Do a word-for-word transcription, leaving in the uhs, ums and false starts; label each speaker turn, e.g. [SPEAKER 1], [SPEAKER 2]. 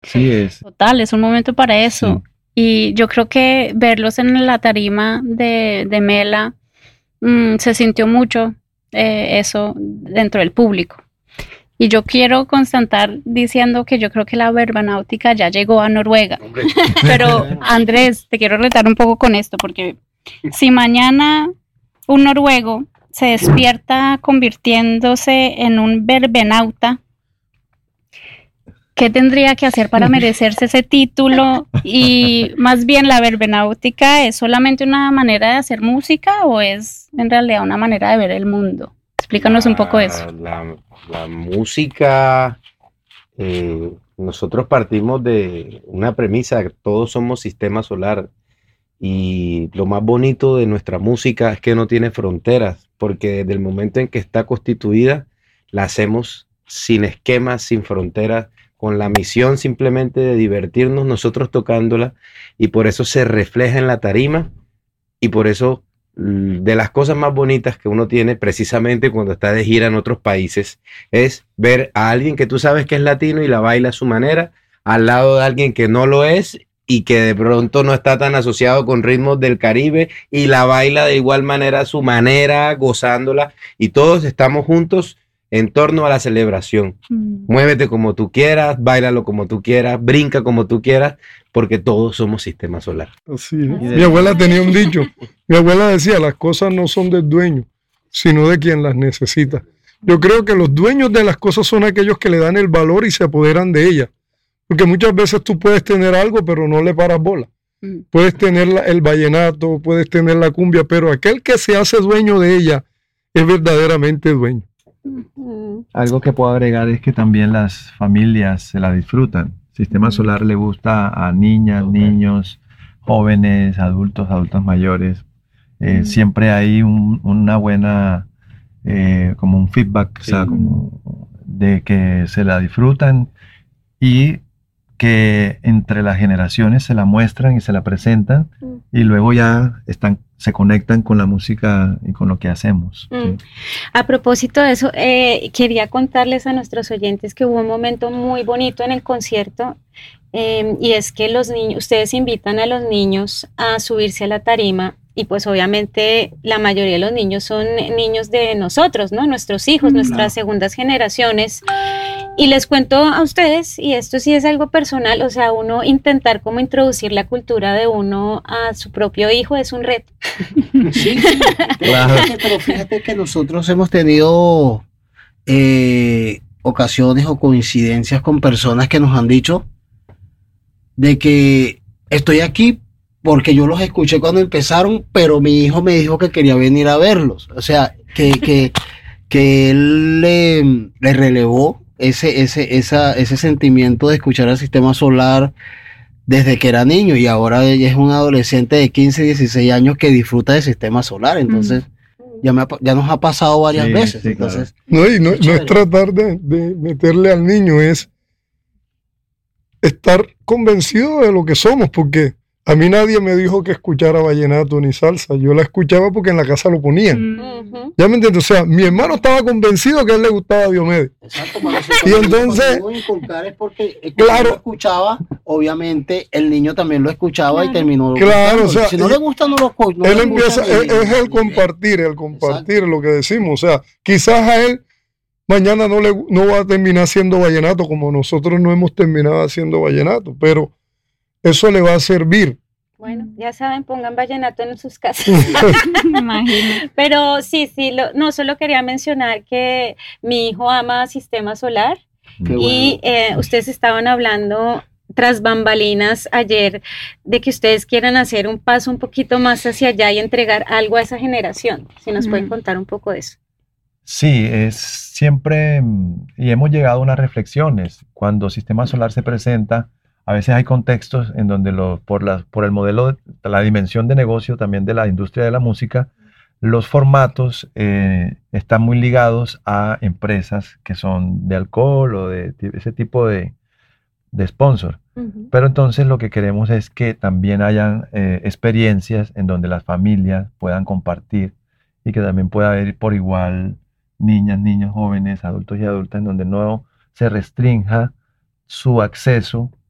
[SPEAKER 1] Sí es.
[SPEAKER 2] Total, es un momento para eso.
[SPEAKER 1] Sí.
[SPEAKER 2] Y yo creo que verlos en la tarima de, de Mela, mmm, se sintió mucho eh, eso dentro del público. Y yo quiero constatar diciendo que yo creo que la verbanáutica ya llegó a Noruega. Hombre. Pero Andrés, te quiero retar un poco con esto, porque si mañana un noruego se despierta convirtiéndose en un verbenauta, ¿qué tendría que hacer para merecerse ese título? Y más bien, ¿la verbenáutica es solamente una manera de hacer música o es en realidad una manera de ver el mundo? Explícanos
[SPEAKER 3] La,
[SPEAKER 2] un poco eso.
[SPEAKER 3] La, la música, eh, nosotros partimos de una premisa, todos somos sistema solar y lo más bonito de nuestra música es que no tiene fronteras, porque desde el momento en que está constituida, la hacemos sin esquemas, sin fronteras, con la misión simplemente de divertirnos nosotros tocándola y por eso se refleja en la tarima y por eso de las cosas más bonitas que uno tiene precisamente cuando está de gira en otros países es ver a alguien que tú sabes que es latino y la baila a su manera al lado de alguien que no lo es y que de pronto no está tan asociado con ritmos del Caribe y la baila de igual manera a su manera, gozándola y todos estamos juntos en torno a la celebración. Mm. Muévete como tú quieras, báilalo como tú quieras, brinca como tú quieras, porque todos somos sistema solar.
[SPEAKER 4] Así es. Mi abuela tenía un dicho. Mi abuela decía, las cosas no son del dueño, sino de quien las necesita. Yo creo que los dueños de las cosas son aquellos que le dan el valor y se apoderan de ellas. Porque muchas veces tú puedes tener algo, pero no le paras bola. Mm. Puedes tener la, el vallenato, puedes tener la cumbia, pero aquel que se hace dueño de ella es verdaderamente dueño.
[SPEAKER 1] Algo que puedo agregar es que también las familias se la disfrutan. Sistema Solar le gusta a niñas, okay, niños, jóvenes, adultos, adultos mayores. Eh, mm. Siempre hay un, una buena, eh, como un feedback, sí, o sea, como de que se la disfrutan y que entre las generaciones se la muestran y se la presentan mm. y luego ya están, se conectan con la música y con lo que hacemos. Mm. ¿Sí?
[SPEAKER 5] A propósito de eso, eh, quería contarles a nuestros oyentes que hubo un momento muy bonito en el concierto eh, y es que los niños, ustedes invitan a los niños a subirse a la tarima y pues obviamente la mayoría de los niños son niños de nosotros, ¿no? Nuestros hijos, mm, nuestras claro. segundas generaciones. Y les cuento a ustedes, y esto sí es algo personal, o sea, uno intentar como introducir la cultura de uno a su propio hijo es un reto.
[SPEAKER 6] Sí, sí, claro. Pero fíjate que nosotros hemos tenido eh, ocasiones o coincidencias con personas que nos han dicho de que estoy aquí porque yo los escuché cuando empezaron, pero mi hijo me dijo que quería venir a verlos. O sea, que, que, que él le, le relevó ese, ese, esa, ese sentimiento de escuchar al Sistema Solar desde que era niño y ahora ella es un adolescente de quince, dieciséis años que disfruta del Sistema Solar. Entonces, mm. ya, me ha, ya nos ha pasado varias sí, veces. Sí, entonces,
[SPEAKER 4] claro. No, y no, no es tratar de, de meterle al niño, es estar convencido de lo que somos, porque a mí nadie me dijo que escuchara vallenato ni salsa. Yo la escuchaba porque en la casa lo ponían. Uh-huh. ¿Ya me entiendes? O sea, mi hermano estaba convencido que a él le gustaba Diomedes.
[SPEAKER 6] Exacto. Para eso,
[SPEAKER 4] y entonces,
[SPEAKER 6] inculcar es porque el
[SPEAKER 4] claro,
[SPEAKER 6] lo escuchaba, obviamente el niño también lo escuchaba y terminó.
[SPEAKER 4] Claro, o sea,
[SPEAKER 6] si no le gusta, no lo no
[SPEAKER 4] Él empieza, es, es el compartir, el compartir. Exacto. Lo que decimos. O sea, quizás a él mañana no, le, no va a terminar haciendo vallenato como nosotros no hemos terminado haciendo vallenato, pero eso le va a servir.
[SPEAKER 5] Bueno, ya saben, pongan vallenato en sus casas. Imagino. Pero sí, sí, lo, no, solo quería mencionar que mi hijo ama Sistema Solar. Qué y bueno. eh, ustedes estaban hablando tras bambalinas ayer de que ustedes quieran hacer un paso un poquito más hacia allá y entregar algo a esa generación. Si nos mm. pueden contar un poco de eso.
[SPEAKER 1] Sí, es siempre, y hemos llegado a unas reflexiones. Cuando Sistema Solar se presenta, a veces hay contextos en donde lo, por, la, por el modelo, de, la dimensión de negocio también de la industria de la música, los formatos eh, están muy ligados a empresas que son de alcohol o de ese tipo de, de sponsor. Uh-huh. Pero entonces lo que queremos es que también hayan eh, experiencias en donde las familias puedan compartir y que también pueda haber por igual niñas, niños, jóvenes, adultos y adultas, en donde no se restrinja su acceso